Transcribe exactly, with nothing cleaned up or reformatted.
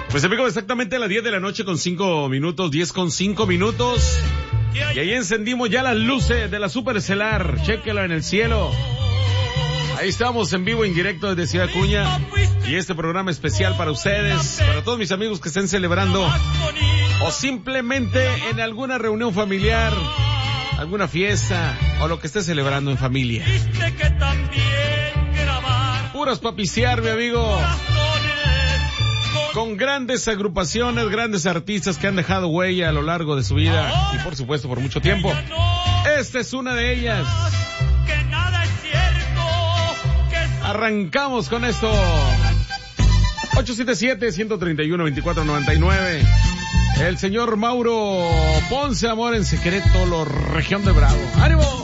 Pues amigos, exactamente a las diez de la noche con cinco minutos, diez con cinco minutos. Y ahí encendimos ya las luces de la Supercelar. Chéquelo en el cielo. Ahí estamos en vivo, en directo desde Ciudad Acuña. Y este programa especial para ustedes, para todos mis amigos que estén celebrando o simplemente en alguna reunión familiar, alguna fiesta o lo que esté celebrando en familia. Puras papiciar, mi amigo. Con grandes agrupaciones, grandes artistas que han dejado huella a lo largo de su vida y por supuesto por mucho tiempo. Esta es una de ellas. Arrancamos con esto. ocho siete siete, uno tres uno, dos cuatro nueve nueve. El señor Mauro Ponce, Amor en Secreto, la región de Bravo. ¡Ánimo!